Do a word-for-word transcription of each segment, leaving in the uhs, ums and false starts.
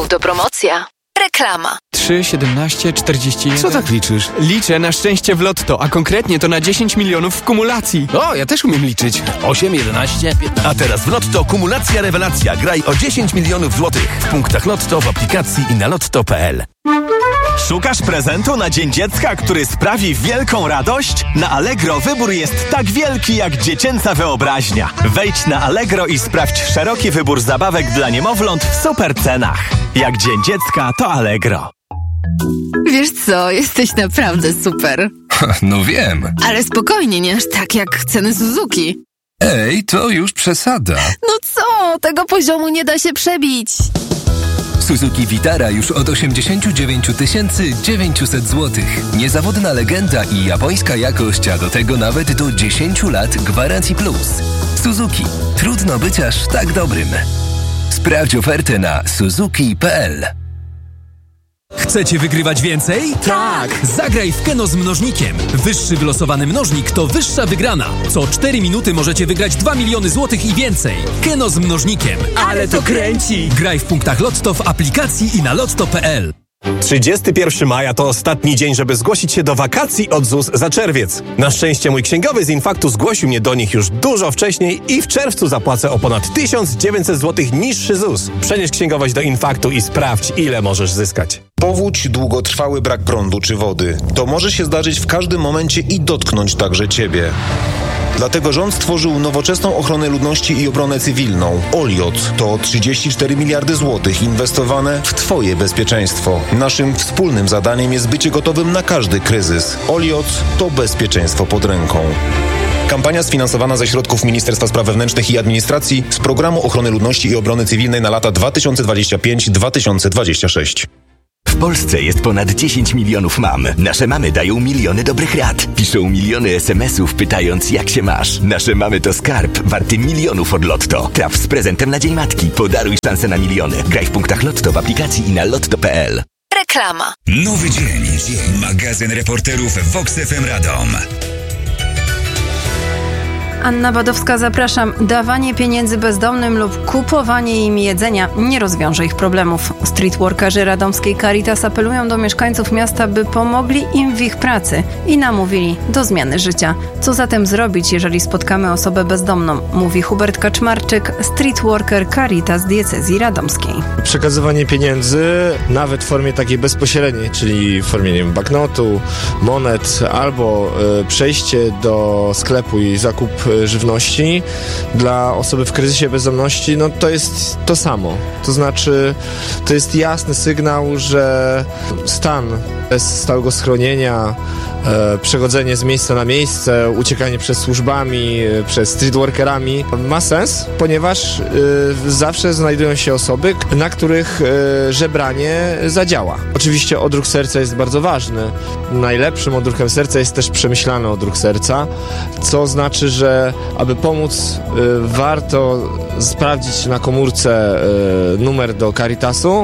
to promocja. Reklama. trzy, siedemnaście, czterdzieści jeden. Co tak liczysz? Liczę na szczęście w Lotto, a konkretnie to na dziesięć milionów w kumulacji. O, ja też umiem liczyć. osiem, jedenaście, piętnaście. A teraz w Lotto kumulacja rewelacja. Graj o dziesięć milionów złotych. W punktach Lotto, w aplikacji i na lotto kropka p l. Szukasz prezentu na Dzień Dziecka, który sprawi wielką radość? Na Allegro wybór jest tak wielki jak dziecięca wyobraźnia. Wejdź na Allegro i sprawdź szeroki wybór zabawek dla niemowląt w super cenach. Jak Dzień Dziecka, to Allegro. Wiesz co, jesteś naprawdę super. No wiem. Ale spokojnie, nie aż tak jak ceny Suzuki. Ej, to już przesada. No co, tego poziomu nie da się przebić. Suzuki Vitara już od osiemdziesiąt dziewięć tysięcy dziewięćset złotych. Niezawodna legenda i japońska jakość, a do tego nawet do dziesięć lat gwarancji plus. Suzuki. Trudno być aż tak dobrym. Sprawdź ofertę na suzuki kropka p l. Chcecie wygrywać więcej? Tak! Zagraj w Keno z mnożnikiem. Wyższy wylosowany mnożnik to wyższa wygrana. Co cztery minuty możecie wygrać dwa miliony złotych i więcej. Keno z mnożnikiem. Ale to kręci! Graj w punktach Lotto w aplikacji i na lotto kropka p l. trzydziestego pierwszego maja to ostatni dzień, żeby zgłosić się do wakacji od Z U S za czerwiec. Na szczęście mój księgowy z Infaktu zgłosił mnie do nich już dużo wcześniej i w czerwcu zapłacę o ponad tysiąc dziewięćset złotych niższy Z U S. Przenieś księgowość do Infaktu i sprawdź, ile możesz zyskać. Powódź, długotrwały brak prądu czy wody. To może się zdarzyć w każdym momencie i dotknąć także Ciebie. Dlatego rząd stworzył nowoczesną ochronę ludności i obronę cywilną. Oliot to trzydzieści cztery miliardy złotych inwestowane w Twoje bezpieczeństwo. Naszym wspólnym zadaniem jest bycie gotowym na każdy kryzys. Oliot to bezpieczeństwo pod ręką. Kampania sfinansowana ze środków Ministerstwa Spraw Wewnętrznych i Administracji z Programu Ochrony Ludności i Obrony Cywilnej na lata dwa tysiące dwudziesty piąty do dwa tysiące dwudziestego szóstego. W Polsce jest ponad dziesięć milionów mam. Nasze mamy dają miliony dobrych rad. Piszą miliony es em esów pytając, jak się masz. Nasze mamy to skarb warty milionów od Lotto. Traf z prezentem na Dzień Matki. Podaruj szansę na miliony. Graj w punktach Lotto w aplikacji i na lotto kropka p l. Reklama. Nowy dzień. Magazyn reporterów Vox F M Radom. Anna Badowska, zapraszam. Dawanie pieniędzy bezdomnym lub kupowanie im jedzenia nie rozwiąże ich problemów. Streetworkerzy radomskiej Caritas apelują do mieszkańców miasta, by pomogli im w ich pracy i namówili do zmiany życia. Co zatem zrobić, jeżeli spotkamy osobę bezdomną? Mówi Hubert Kaczmarczyk, streetworker Caritas diecezji radomskiej. Przekazywanie pieniędzy, nawet w formie takiej bezpośredniej, czyli w formie, nie wiem, banknotu, monet, albo y, przejście do sklepu i zakup żywności dla osoby w kryzysie bezdomności, no to jest to samo. To znaczy, to jest jasny sygnał, że stan bez stałego schronienia, e, przechodzenie z miejsca na miejsce, uciekanie przed służbami, e, przed streetworkerami ma sens, ponieważ e, zawsze znajdują się osoby, na których e, żebranie zadziała. Oczywiście odruch serca jest bardzo ważny. Najlepszym odruchem serca jest też przemyślany odruch serca, co znaczy, że aby pomóc, e, warto sprawdzić na komórce e, numer do Caritasu,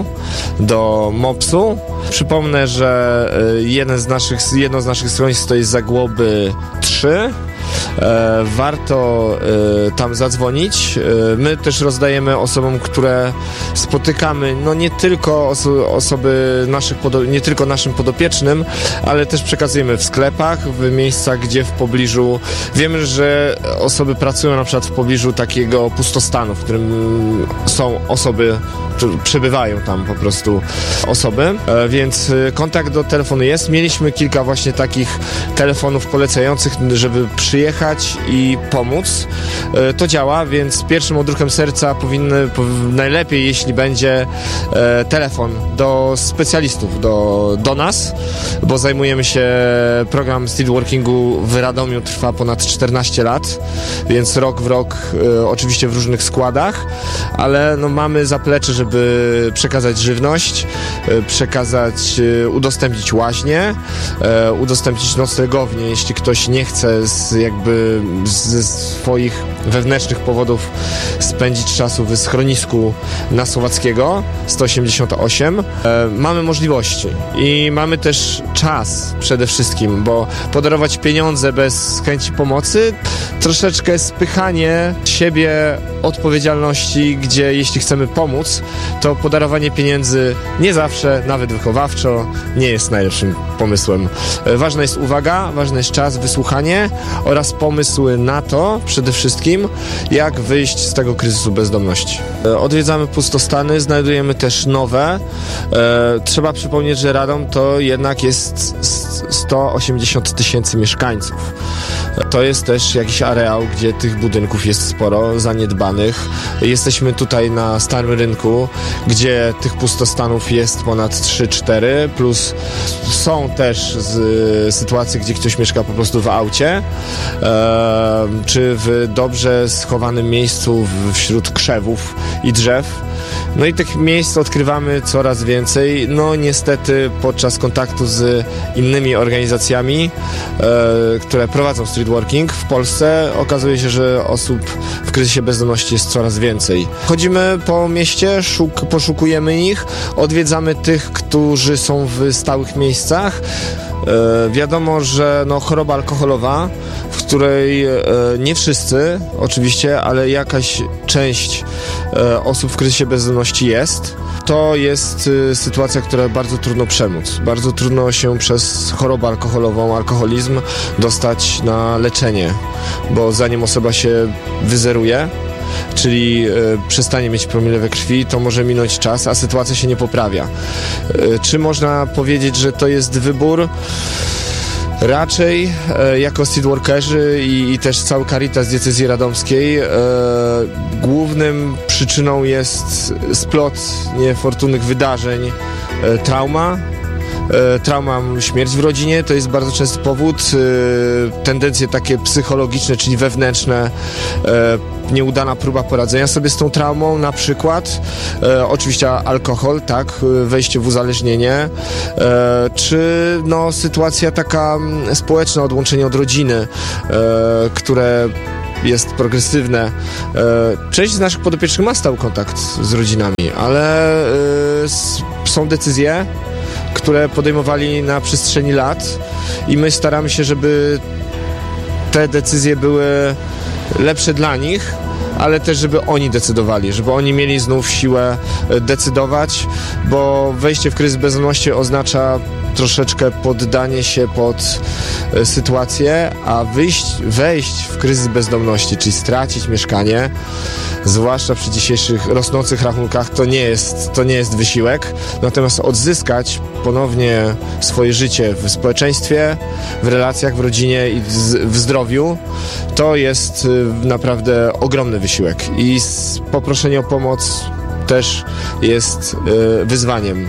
do mopsu. Przypomnę, że jeden z naszych, jedno z naszych schronisk to jest Zagłoby trzy. E, warto e, tam zadzwonić. E, my też rozdajemy osobom, które spotykamy, no nie tylko oso- osoby naszych, podo- nie tylko naszym podopiecznym, ale też przekazujemy w sklepach, w miejscach, gdzie w pobliżu, wiemy, że osoby pracują na przykład w pobliżu takiego pustostanu, w którym są osoby, przebywają tam po prostu osoby, e, więc kontakt do telefonu jest. Mieliśmy kilka właśnie takich telefonów polecających, żeby przyjechać i pomóc. E, to działa, więc pierwszym odruchem serca powinny, pow- najlepiej, jeśli będzie e, telefon do specjalistów, do, do nas, bo zajmujemy się, program streetworkingu w Radomiu trwa ponad czternaście lat, więc rok w rok, e, oczywiście w różnych składach, ale no, mamy zaplecze, żeby przekazać żywność, e, przekazać, e, udostępnić łaźnię, e, udostępnić noclegownię, jeśli ktoś nie chce z jakby ze swoich wewnętrznych powodów spędzić czasu w schronisku na Słowackiego sto osiemdziesiąt osiem. E, mamy możliwości i mamy też czas przede wszystkim, bo podarować pieniądze bez chęci pomocy troszeczkę spychanie siebie odpowiedzialności, gdzie jeśli chcemy pomóc, to podarowanie pieniędzy nie zawsze, nawet wychowawczo, nie jest najlepszym pomysłem. E, ważna jest uwaga, ważny jest czas, wysłuchanie oraz pomysły na to przede wszystkim, jak wyjść z tego kryzysu bezdomności. E, odwiedzamy pustostany, znajdujemy też nowe. E, trzeba przypomnieć, że Radom to jednak jest sto osiemdziesiąt tysięcy mieszkańców. E, to jest też jakiś areał, gdzie tych budynków jest sporo, zaniedbanych. Jesteśmy tutaj na Starym Rynku, gdzie tych pustostanów jest ponad trzy cztery, plus są też z, sytuacje, gdzie ktoś mieszka po prostu w aucie, e, czy w dobrze schowanym miejscu w, wśród krzewów i drzew. No i tych miejsc odkrywamy coraz więcej. No niestety podczas kontaktu z innymi organizacjami, e, które prowadzą streetworking w Polsce, okazuje się, że osób w kryzysie bezdomności jest coraz więcej. Chodzimy po mieście, szuk- poszukujemy ich, odwiedzamy tych, którzy są w stałych miejscach. E, wiadomo, że no, choroba alkoholowa, w której e, nie wszyscy oczywiście, ale jakaś część e, osób w kryzysie bezdomności jest, to jest e, sytuacja, która bardzo trudno przemóc. Bardzo trudno się przez chorobę alkoholową, alkoholizm dostać na leczenie, bo zanim osoba się wyzeruje, czyli e, przestanie mieć promile we krwi, to może minąć czas, a sytuacja się nie poprawia. E, czy można powiedzieć, że to jest wybór? Raczej e, jako streetworkerzy i, i też cały Caritas diecezji radomskiej e, głównym przyczyną jest splot niefortunnych wydarzeń, e, trauma. E, trauma, śmierć w rodzinie to jest bardzo częsty powód, e, tendencje takie psychologiczne, czyli wewnętrzne, e, nieudana próba poradzenia sobie z tą traumą na przykład, e, oczywiście alkohol, tak, wejście w uzależnienie, e, czy no, sytuacja taka społeczna, odłączenie od rodziny, e, które jest progresywne. E, część z naszych podopiecznych ma stały kontakt z rodzinami, ale e, s- są decyzje, które podejmowali na przestrzeni lat i my staramy się, żeby te decyzje były lepsze dla nich, ale też żeby oni decydowali, żeby oni mieli znów siłę decydować, bo wejście w kryzys bezdomności oznacza troszeczkę poddanie się pod sytuację, a wyjść, wejść w kryzys bezdomności, czyli stracić mieszkanie, zwłaszcza przy dzisiejszych rosnących rachunkach, to nie jest, to nie jest wysiłek. Natomiast odzyskać ponownie swoje życie w społeczeństwie, w relacjach, w rodzinie i w zdrowiu, to jest naprawdę ogromny wysiłek. I poproszenie o pomoc też jest wyzwaniem.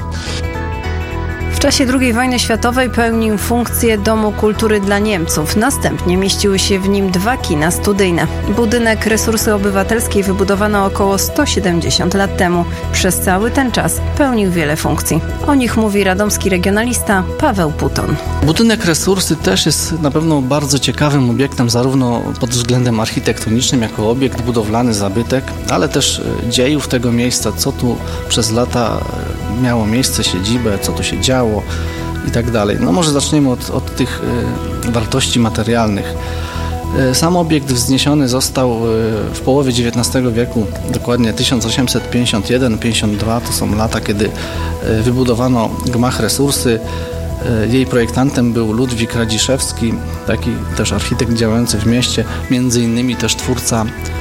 W czasie drugiej wojny światowej pełnił funkcję Domu Kultury dla Niemców. Następnie mieściły się w nim dwa kina studyjne. Budynek Resursy Obywatelskiej wybudowano około sto siedemdziesiąt lat temu. Przez cały ten czas pełnił wiele funkcji. O nich mówi radomski regionalista Paweł Puton. Budynek Resursy też jest na pewno bardzo ciekawym obiektem, zarówno pod względem architektonicznym, jako obiekt budowlany, zabytek, ale też dziejów tego miejsca, co tu przez lata miało miejsce, siedzibę, co tu się działo i tak dalej. No może zaczniemy od, od tych y, wartości materialnych. Y, sam obiekt wzniesiony został y, w połowie dziewiętnastego wieku, dokładnie tysiąc osiemset pięćdziesiąt jeden pięćdziesiąt dwa, to są lata, kiedy y, wybudowano gmach Resursy. Y, jej projektantem był Ludwik Radziszewski, taki też architekt działający w mieście, między innymi też twórca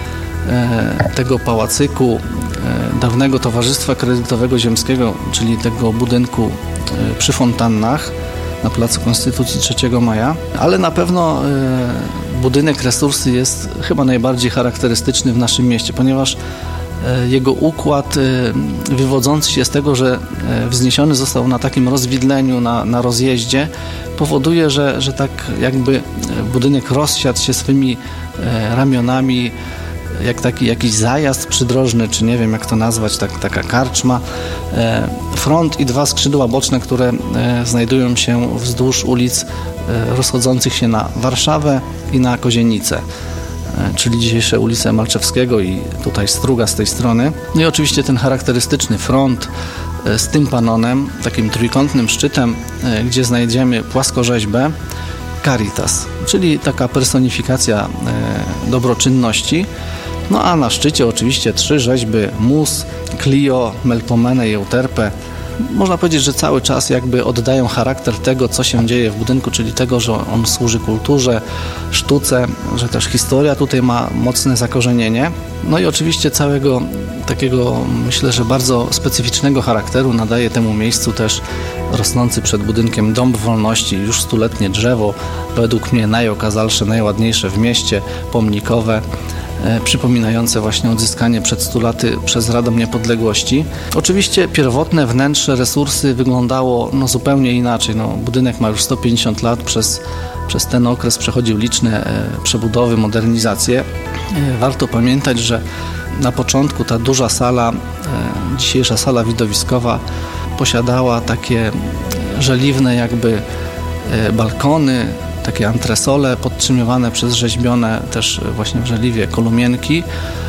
y, tego pałacyku, dawnego Towarzystwa Kredytowego Ziemskiego, czyli tego budynku przy fontannach na Placu Konstytucji trzeciego maja, ale na pewno budynek Resursy jest chyba najbardziej charakterystyczny w naszym mieście, ponieważ jego układ wywodzący się z tego, że wzniesiony został na takim rozwidleniu, na, na rozjeździe, powoduje, że, że tak jakby budynek rozsiadł się swymi ramionami jak taki jakiś zajazd przydrożny, czy nie wiem jak to nazwać, tak, taka karczma. Front i dwa skrzydła boczne, które znajdują się wzdłuż ulic rozchodzących się na Warszawę i na Kozienicę, czyli dzisiejsze ulice Malczewskiego i tutaj Struga z tej strony. No i oczywiście ten charakterystyczny front z tympanonem, takim trójkątnym szczytem, gdzie znajdziemy płaskorzeźbę Caritas, czyli taka personifikacja dobroczynności. No a na szczycie oczywiście trzy rzeźby Mus, Clio, Melpomene i Euterpe. Można powiedzieć, że cały czas jakby oddają charakter tego, co się dzieje w budynku, czyli tego, że on służy kulturze, sztuce, że też historia tutaj ma mocne zakorzenienie. No i oczywiście całego takiego, myślę, że bardzo specyficznego charakteru nadaje temu miejscu też rosnący przed budynkiem Dąb Wolności, już stuletnie drzewo, według mnie najokazalsze, najładniejsze w mieście, pomnikowe, przypominające właśnie odzyskanie przed stu laty przez Radom Niepodległości. Oczywiście pierwotne wnętrze Resursy wyglądało no, zupełnie inaczej. No, budynek ma już sto pięćdziesiąt lat, przez, przez ten okres przechodził liczne e, przebudowy, modernizacje. E, warto pamiętać, że na początku ta duża sala, e, dzisiejsza sala widowiskowa posiadała takie żeliwne jakby e, balkony, takie antresole podtrzymywane przez rzeźbione też właśnie w żeliwie kolumienki.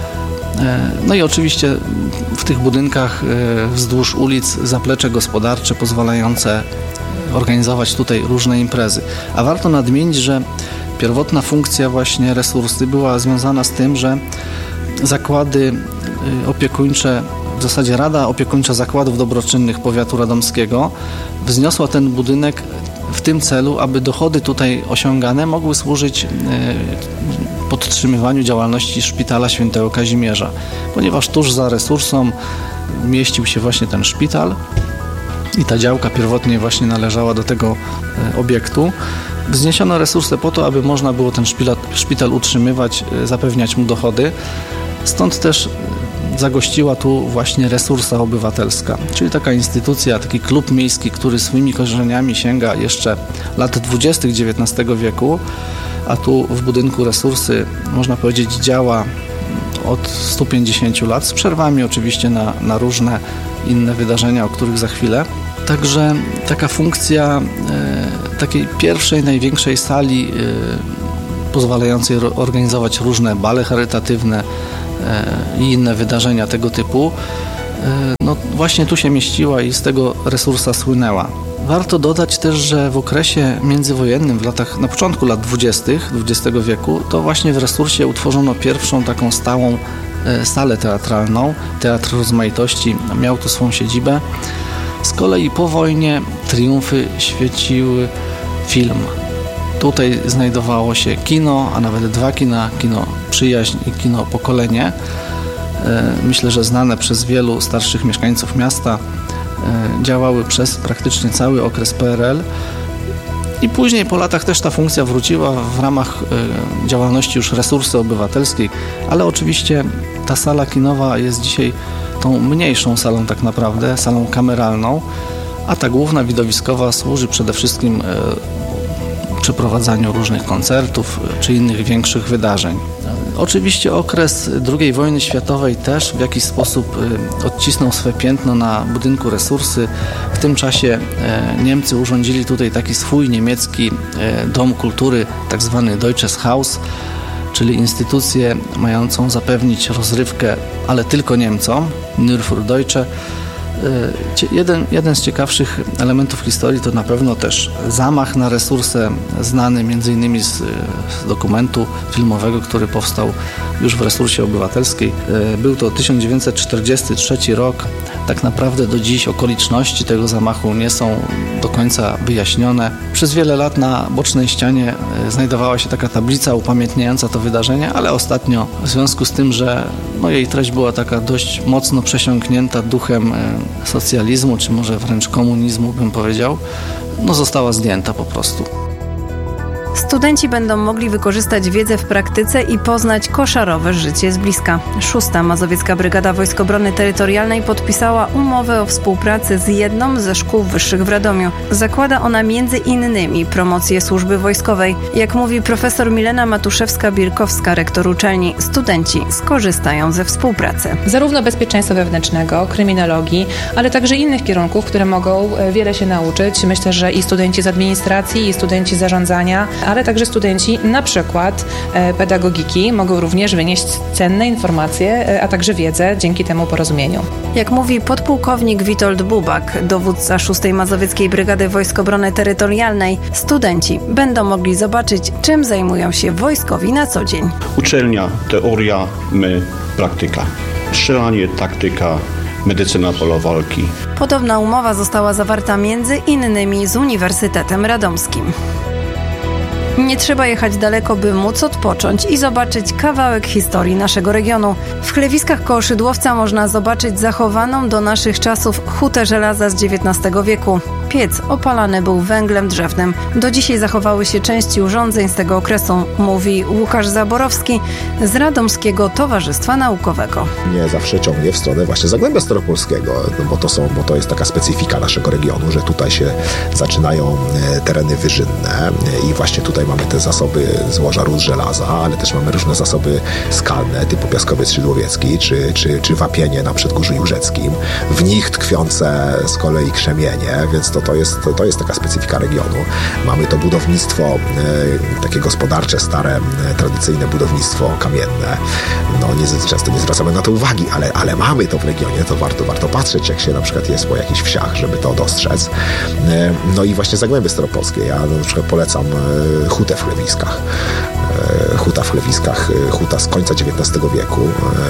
No i oczywiście w tych budynkach wzdłuż ulic zaplecze gospodarcze pozwalające organizować tutaj różne imprezy. A warto nadmienić, że pierwotna funkcja właśnie Resursy była związana z tym, że zakłady opiekuńcze, w zasadzie Rada Opiekuńcza Zakładów Dobroczynnych Powiatu Radomskiego wzniosła ten budynek w tym celu, aby dochody tutaj osiągane mogły służyć podtrzymywaniu działalności Szpitala Świętego Kazimierza, ponieważ tuż za Resursą mieścił się właśnie ten szpital i ta działka pierwotnie właśnie należała do tego obiektu. Wzniesiono Resursę po to, aby można było ten szpital, szpital utrzymywać, zapewniać mu dochody. Stąd też zagościła tu właśnie Resursa Obywatelska, czyli taka instytucja, taki klub miejski, który swoimi korzeniami sięga jeszcze lat dwudziestych dziewiętnastego wieku, a tu w budynku Resursy, można powiedzieć, działa od stu pięćdziesięciu lat, z przerwami oczywiście na, na różne inne wydarzenia, o których za chwilę. Także taka funkcja e, takiej pierwszej, największej sali e, pozwalającej ro, organizować różne bale charytatywne i inne wydarzenia tego typu, no właśnie tu się mieściła i z tego Resursa słynęła. Warto dodać też, że w okresie międzywojennym, w latach, na początku lat dwudziestych dwudziestego wieku, to właśnie w Resursie utworzono pierwszą taką stałą salę teatralną. Teatr Rozmaitości miał tu swą siedzibę. Z kolei po wojnie triumfy świeciły film. Tutaj znajdowało się kino, a nawet dwa kina, kino Przyjaźń i kino Pokolenie. Myślę, że znane przez wielu starszych mieszkańców miasta, działały przez praktycznie cały okres P R L i później po latach też ta funkcja wróciła w ramach działalności już Resursy Obywatelskiej, ale oczywiście ta sala kinowa jest dzisiaj tą mniejszą salą tak naprawdę, salą kameralną, a ta główna widowiskowa służy przede wszystkim przeprowadzaniu różnych koncertów czy innych większych wydarzeń. Oczywiście okres drugiej wojny światowej też w jakiś sposób odcisnął swe piętno na budynku Resursy. W tym czasie Niemcy urządzili tutaj taki swój niemiecki dom kultury, tak zwany Deutsches Haus, czyli instytucję mającą zapewnić rozrywkę, ale tylko Niemcom, Nur für Deutsche. Jeden, jeden z ciekawszych elementów historii to na pewno też zamach na Resursę, znany między innymi z, z dokumentu filmowego, który powstał już w Resursie Obywatelskiej. Był to tysiąc dziewięćset czterdziesty trzeci rok. Tak naprawdę do dziś okoliczności tego zamachu nie są do końca wyjaśnione. Przez wiele lat na bocznej ścianie znajdowała się taka tablica upamiętniająca to wydarzenie, ale ostatnio w związku z tym, że no, jej treść była taka dość mocno przesiąknięta duchem socjalizmu, czy może wręcz komunizmu bym powiedział, no została zdjęta po prostu. Studenci będą mogli wykorzystać wiedzę w praktyce i poznać koszarowe życie z bliska. Szósta Mazowiecka Brygada Wojsk Obrony Terytorialnej podpisała umowę o współpracy z jedną ze szkół wyższych w Radomiu. Zakłada ona między innymi promocję służby wojskowej. Jak mówi profesor Milena Matuszewska-Birkowska, rektor uczelni, studenci skorzystają ze współpracy. Zarówno bezpieczeństwa wewnętrznego, kryminologii, ale także innych kierunków, które mogą wiele się nauczyć. Myślę, że i studenci z administracji, i studenci z zarządzania, ale także studenci na przykład pedagogiki mogą również wynieść cenne informacje, a także wiedzę dzięki temu porozumieniu. Jak mówi podpułkownik Witold Bubak, dowódca szóstej Mazowieckiej Brygady Wojsk Obrony Terytorialnej, studenci będą mogli zobaczyć, czym zajmują się wojskowi na co dzień. Uczelnia, teoria, my praktyka. Strzelanie, taktyka, medycyna pola walki. Podobna umowa została zawarta między innymi z Uniwersytetem Radomskim. Nie trzeba jechać daleko, by móc odpocząć i zobaczyć kawałek historii naszego regionu. W Chlewiskach koło Szydłowca można zobaczyć zachowaną do naszych czasów hutę żelaza z dziewiętnastego wieku. Piec opalany był węglem drzewnym. Do dzisiaj zachowały się części urządzeń z tego okresu, mówi Łukasz Zaborowski z Radomskiego Towarzystwa Naukowego. Nie zawsze ciągnie w stronę właśnie Zagłębia Staropolskiego, no bo to są, bo to jest taka specyfika naszego regionu, że tutaj się zaczynają tereny wyżynne i właśnie tutaj mamy te zasoby złoża ród żelaza, ale też mamy różne zasoby skalne typu Piaskowiec Szydłowiecki czy, czy, czy wapienie na Przedgórzu Jurzeckim. W nich tkwiące z kolei krzemienie, więc to, to, jest, to jest taka specyfika regionu. Mamy to budownictwo e, takie gospodarcze, stare, e, tradycyjne budownictwo kamienne. No nie, często nie zwracamy na to uwagi, ale, ale mamy to w regionie, to warto, warto patrzeć, jak się na przykład jest po jakichś wsiach, żeby to dostrzec. E, no i właśnie Zagłębie Staropolskie. Ja na przykład polecam e, hutę w Chlewiskach. Huta w Chlewiskach, huta z końca dziewiętnastego wieku.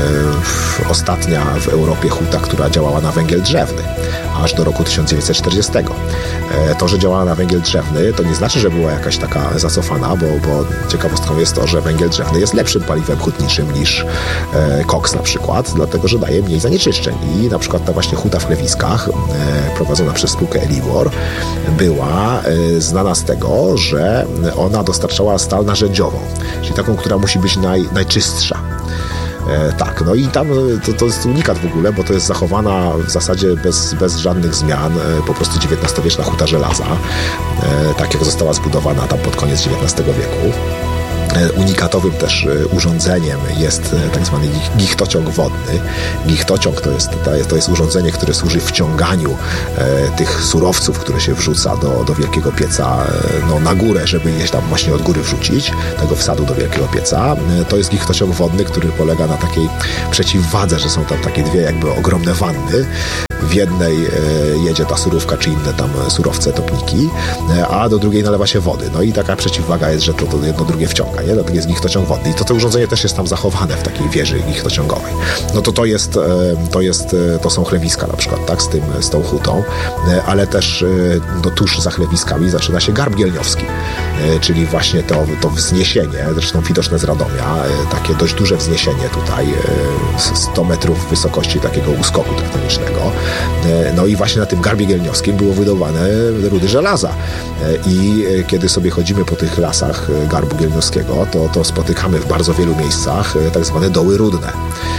Ostatnia w Europie huta, która działała na węgiel drzewny, aż do roku tysiąc dziewięćset czterdziestego. To, że działała na węgiel drzewny, to nie znaczy, że była jakaś taka zacofana, bo, bo ciekawostką jest to, że węgiel drzewny jest lepszym paliwem hutniczym niż koks na przykład, dlatego, że daje mniej zanieczyszczeń. I na przykład ta właśnie huta w Chlewiskach, prowadzona przez spółkę Eliwor, była znana z tego, że ona dostarczała stal narzędziową, czyli taką, która musi być naj, najczystsza. E, tak, no i tam to, to jest unikat w ogóle, bo to jest zachowana w zasadzie bez, bez żadnych zmian, e, po prostu dziewiętnastowieczna huta żelaza, e, tak jak została zbudowana tam pod koniec dziewiętnastego wieku. Unikatowym też urządzeniem jest tak zwany gichtociąg wodny. Gichtociąg to jest, to jest urządzenie, które służy wciąganiu e, tych surowców, które się wrzuca do, do wielkiego pieca no, na górę, żeby je tam właśnie od góry wrzucić, tego wsadu do wielkiego pieca. E, to jest gichtociąg wodny, który polega na takiej przeciwwadze, że są tam takie dwie jakby ogromne wanny. W jednej e, jedzie ta surówka, czy inne tam surowce, topniki, e, a do drugiej nalewa się wody. No i taka przeciwwaga jest, że to, to jedno drugie wciąga, nie? Dlatego jest gichtociąg wodny. I to, to urządzenie też jest tam zachowane w takiej wieży gichtociągowej. No to to jest, e, to jest, e, to są Chlewiska na przykład, tak? Z tym, z tą hutą. E, ale też e, no, tuż za Chlewiskami zaczyna się Garb Gielniowski, e, czyli właśnie to, to wzniesienie, zresztą widoczne z Radomia, e, takie dość duże wzniesienie tutaj, e, sto metrów wysokości takiego uskoku tektonicznego. No i właśnie na tym Garbie Gielniowskim było wydobywane rudy żelaza. I kiedy sobie chodzimy po tych lasach Garbu Gielniowskiego, to, to spotykamy w bardzo wielu miejscach tak zwane doły rudne.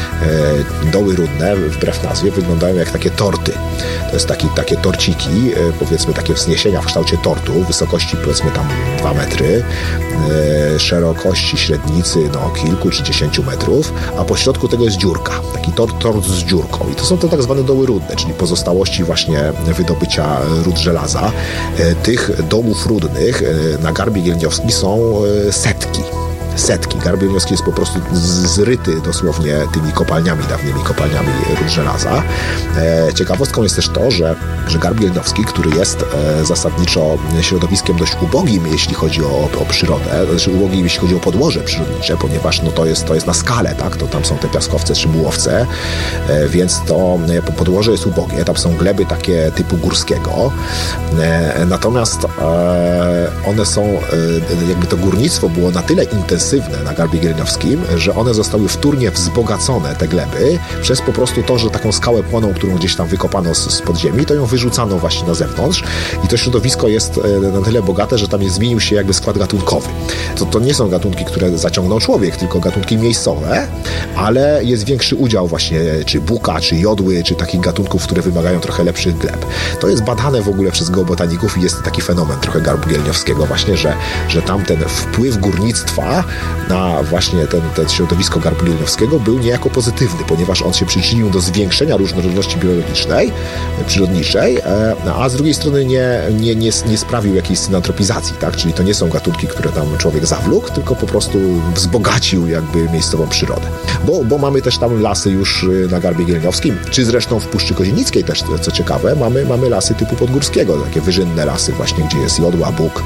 Doły rudne, wbrew nazwie, wyglądają jak takie torty. To jest taki, takie torciki, powiedzmy takie wzniesienia w kształcie tortu, wysokości powiedzmy tam dwa metry, szerokości średnicy no kilku czy dziesięciu metrów, a po środku tego jest dziurka. Taki tort, tort z dziurką. I to są te tak zwane doły rudne, czyli pozostałości właśnie wydobycia ród żelaza. Tych dołów rudnych na Garbie Gielniowskim są setki. Setki. Garb Gielniowski jest po prostu zryty dosłownie tymi kopalniami, dawnymi kopalniami ród żelaza. E, ciekawostką jest też to, że, że Garb Gielniowski, który jest e, zasadniczo środowiskiem dość ubogim, jeśli chodzi o, o przyrodę, znaczy ubogim, jeśli chodzi o podłoże przyrodnicze, ponieważ no, to, jest, to jest na skalę, tak? To tam są te piaskowce czy mułowce, e, więc to e, podłoże jest ubogie, tam są gleby takie typu górskiego, e, natomiast e, one są, e, jakby to górnictwo było na tyle intensywne, masywne na Garbie Gieleniowskim, że one zostały wtórnie wzbogacone, te gleby, przez po prostu to, że taką skałę płoną, którą gdzieś tam wykopano z, z podziemi, to ją wyrzucano właśnie na zewnątrz i to środowisko jest na tyle bogate, że tam jest, zmienił się jakby skład gatunkowy. To, to nie są gatunki, które zaciągnął człowiek, tylko gatunki miejscowe, ale jest większy udział właśnie czy buka, czy jodły, czy takich gatunków, które wymagają trochę lepszych gleb. To jest badane w ogóle przez geobotaników i jest taki fenomen trochę Garbu Gieleniowskiego właśnie, że, że tam ten wpływ górnictwa na właśnie ten, ten środowisko Garbu Gieleniowskiego był niejako pozytywny, ponieważ on się przyczynił do zwiększenia różnorodności biologicznej, przyrodniczej, a z drugiej strony nie, nie, nie, nie sprawił jakiejś synantropizacji, tak? Czyli to nie są gatunki, które tam człowiek zawlókł, tylko po prostu wzbogacił jakby miejscową przyrodę. Bo, bo mamy też tam lasy już na Garbie Gieleniowskim, czy zresztą w Puszczy Kozienickiej też, co ciekawe, mamy, mamy lasy typu podgórskiego, takie wyżynne lasy właśnie, gdzie jest jodła, bóg,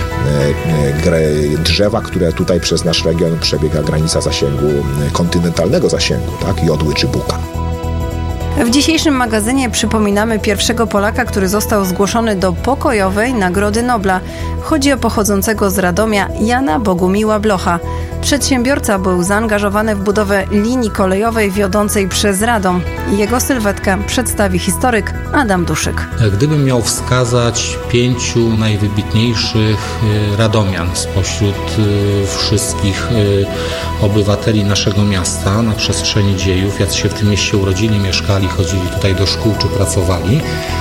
drzewa, które tutaj przez nasz region przebiega granica zasięgu, kontynentalnego zasięgu, tak? Jodły czy buka. W dzisiejszym magazynie przypominamy pierwszego Polaka, który został zgłoszony do pokojowej Nagrody Nobla. Chodzi o pochodzącego z Radomia Jana Bogumiła Blocha. Przedsiębiorca był zaangażowany w budowę linii kolejowej wiodącej przez Radom. Jego sylwetkę przedstawi historyk Adam Duszyk. Gdybym miał wskazać pięciu najwybitniejszych radomian spośród wszystkich obywateli naszego miasta na przestrzeni dziejów, jacy się w tym mieście urodzili, mieszkali, chodzili tutaj do szkół czy pracowali,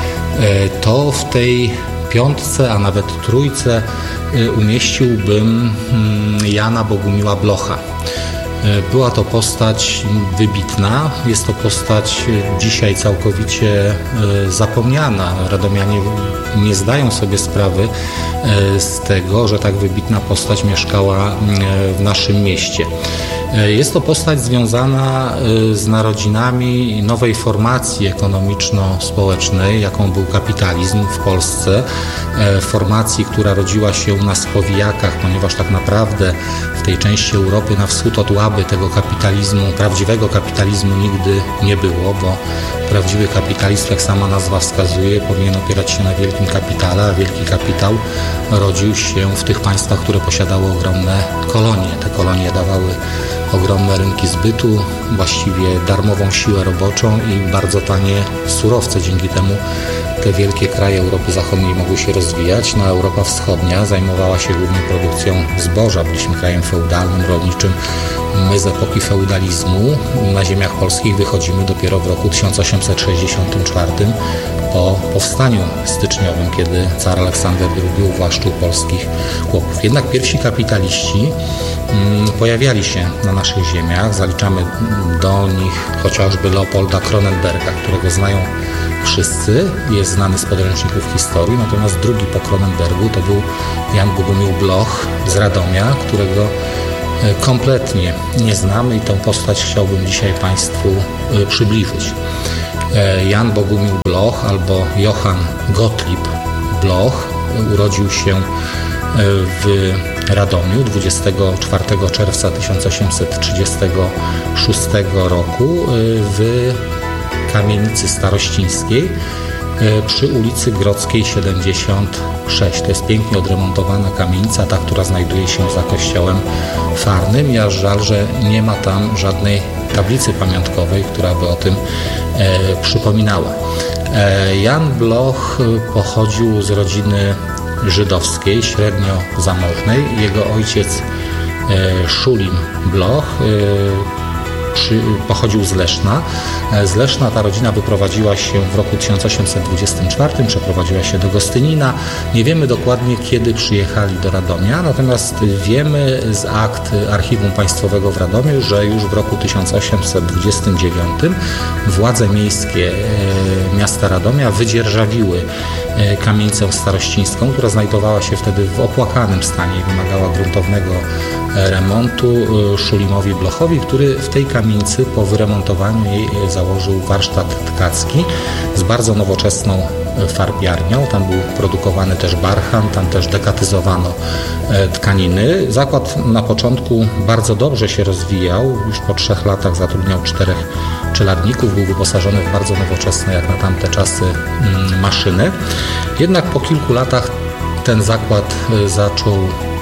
to w tej piątce, a nawet trójce umieściłbym Jana Bogumiła Blocha. Była to postać wybitna, jest to postać dzisiaj całkowicie zapomniana. Radomianie nie zdają sobie sprawy z tego, że tak wybitna postać mieszkała w naszym mieście. Jest to postać związana z narodzinami nowej formacji ekonomiczno-społecznej, jaką był kapitalizm w Polsce. Formacji, która rodziła się u nas w powijakach, ponieważ tak naprawdę w tej części Europy na wschód od Łaby tego kapitalizmu, prawdziwego kapitalizmu nigdy nie było, bo prawdziwy kapitalizm, jak sama nazwa wskazuje, powinien opierać się na wielkim kapitale, a wielki kapitał rodził się w tych państwach, które posiadały ogromne kolonie. Te kolonie dawały ogromne rynki zbytu, właściwie darmową siłę roboczą i bardzo tanie surowce. Dzięki temu te wielkie kraje Europy Zachodniej mogły się rozwijać, no a Europa Wschodnia zajmowała się głównie produkcją zboża. Byliśmy krajem feudalnym, rolniczym. My z epoki feudalizmu na ziemiach polskich wychodzimy dopiero w roku tysiąc osiemset sześćdziesiątym czwartym po powstaniu styczniowym, kiedy car Aleksander drugi uwłaszczył polskich chłopów. Jednak pierwsi kapitaliści mm, pojawiali się na naszych ziemiach. Zaliczamy do nich chociażby Leopolda Kronenberga, którego znają wszyscy, jest znany z podręczników historii, natomiast drugi po Kronenbergu to był Jan Bogumił Bloch z Radomia, którego kompletnie nie znamy i tę postać chciałbym dzisiaj Państwu przybliżyć. Jan Bogumił Bloch albo Johann Gottlieb Bloch urodził się w Radomiu dwudziestego czwartego czerwca tysiąc osiemset trzydziestego szóstego roku w kamienicy starościńskiej przy ulicy Grodzkiej siedemdziesiąt sześć. To jest pięknie odremontowana kamienica, ta, która znajduje się za kościołem Farnym. Ja żal, że nie ma tam żadnej tablicy pamiątkowej, która by o tym e, przypominała. E, Jan Bloch pochodził z rodziny żydowskiej, średnio zamożnej. Jego ojciec e, Szulim Bloch e, Przy, pochodził z Leszna. Z Leszna ta rodzina wyprowadziła się w roku tysiąc osiemset dwudziestym czwartym, przeprowadziła się do Gostynina. Nie wiemy dokładnie, kiedy przyjechali do Radomia, natomiast wiemy z akt Archiwum Państwowego w Radomiu, że już w roku tysiąc osiemset dwudziestym dziewiątym władze miejskie miasta Radomia wydzierżawiły kamienicę starościńską, która znajdowała się wtedy w opłakanym stanie i wymagała gruntownego remontu Szulimowi Blochowi, który w tej kamienicy po wyremontowaniu jej założył warsztat tkacki z bardzo nowoczesną farbiarnią. Tam był produkowany też barchan, tam też dekatyzowano tkaniny. Zakład na początku bardzo dobrze się rozwijał. Już po trzech latach zatrudniał czterech czeladników. Był wyposażony w bardzo nowoczesne, jak na tamte czasy, maszyny. Jednak po kilku latach ten zakład zaczął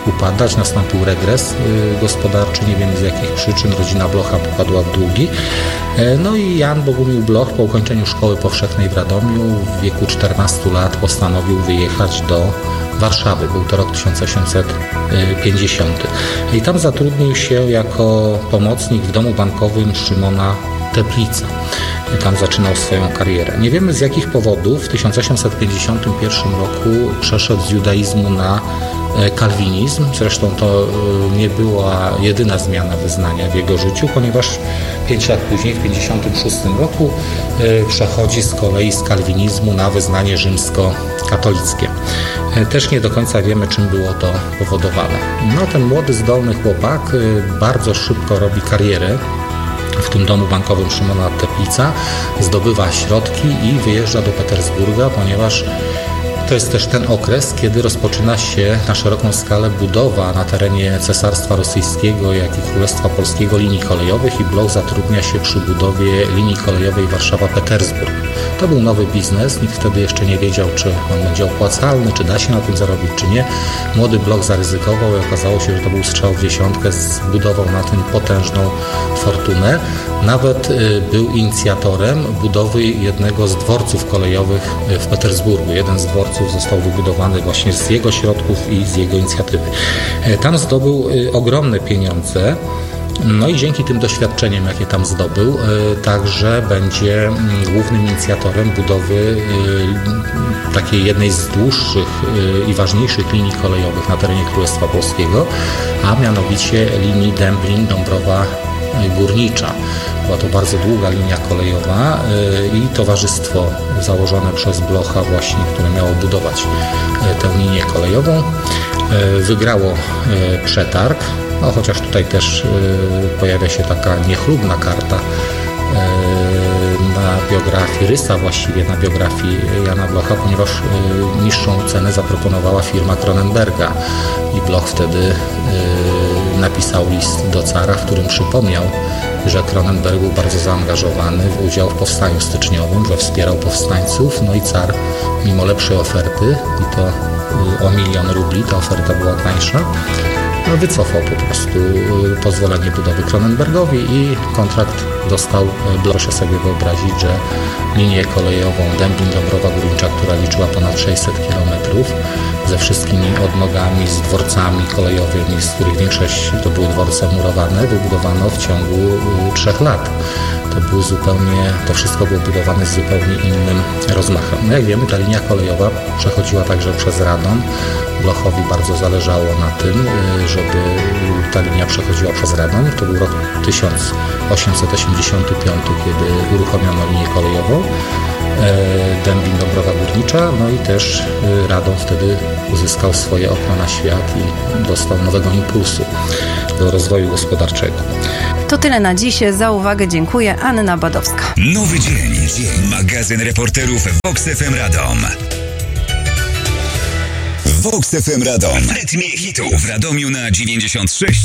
upadać, nastąpił regres gospodarczy, nie wiemy z jakich przyczyn, rodzina Blocha popadła w długi. No i Jan Bogumił Bloch po ukończeniu szkoły powszechnej w Radomiu w wieku czternastu lat postanowił wyjechać do Warszawy. Był to rok tysiąc osiemset pięćdziesiąty. I tam zatrudnił się jako pomocnik w domu bankowym Szymona Teplica. Tam zaczynał swoją karierę. Nie wiemy z jakich powodów w tysiąc osiemset pięćdziesiątym pierwszym roku przeszedł z judaizmu na kalwinizm. Zresztą to nie była jedyna zmiana wyznania w jego życiu, ponieważ pięć lat później, w pięćdziesiątym szóstym roku przechodzi z kolei z kalwinizmu na wyznanie rzymskokatolickie. Też nie do końca wiemy, czym było to powodowane. No, ten młody, zdolny chłopak bardzo szybko robi karierę w tym domu bankowym Szymona Teplica, zdobywa środki i wyjeżdża do Petersburga, ponieważ to jest też ten okres, kiedy rozpoczyna się na szeroką skalę budowa na terenie Cesarstwa Rosyjskiego, jak i Królestwa Polskiego linii kolejowych i Bloch zatrudnia się przy budowie linii kolejowej Warszawa-Petersburg. To był nowy biznes, nikt wtedy jeszcze nie wiedział, czy on będzie opłacalny, czy da się na tym zarobić, czy nie. Młody Bloch zaryzykował i okazało się, że to był strzał w dziesiątkę, zbudował na tym potężną fortunę. Nawet y, był inicjatorem budowy jednego z dworców kolejowych w Petersburgu. Jeden z dworców został wybudowany właśnie z jego środków i z jego inicjatywy. Tam zdobył y, ogromne pieniądze. No i dzięki tym doświadczeniom, jakie tam zdobył, także będzie głównym inicjatorem budowy takiej jednej z dłuższych i ważniejszych linii kolejowych na terenie Królestwa Polskiego, a mianowicie linii Dęblin-Dąbrowa Górnicza. Była to bardzo długa linia kolejowa i towarzystwo założone przez Blocha właśnie, które miało budować tę linię kolejową, wygrało przetarg. No, chociaż tutaj też y, pojawia się taka niechlubna karta y, na biografii, rysa właściwie na biografii Jana Blocha, ponieważ y, niższą cenę zaproponowała firma Cronenberga i Bloch wtedy y, napisał list do cara, w którym przypomniał, że Cronenberg był bardzo zaangażowany w udział w powstaniu styczniowym, że wspierał powstańców, no i car mimo lepszej oferty, i to y, o milion rubli, ta oferta była tańsza, no, wycofał po prostu pozwolenie budowy Cronenbergowi i kontrakt dostał. Proszę sobie wyobrazić, że linię kolejową Dęblin-Dąbrowa Górnicza, która liczyła ponad sześćset kilometrów, ze wszystkimi odnogami, z dworcami kolejowymi, z których większość to były dworce murowane, wybudowano w ciągu trzech lat. To były zupełnie, to wszystko było budowane z zupełnie innym rozmachem. No jak wiemy, ta linia kolejowa przechodziła także przez Radom. Blochowi bardzo zależało na tym, żeby ta linia przechodziła przez Radom. To był rok tysiąc osiemset osiemdziesiąty piąty, kiedy uruchomiono linię kolejową Dęblin-Dąbrowa Górnicza, no i też Radom wtedy uzyskał swoje okno na świat i dostał nowego impulsu do rozwoju gospodarczego. To tyle na dziś. Za uwagę dziękuję. Anna Badowska. Nowy dzień. dzień. Magazyn reporterów Vox F M Radom. Vox F M Radom. W rytmie hitów w Radomiu na dziewięćdziesiąt sześć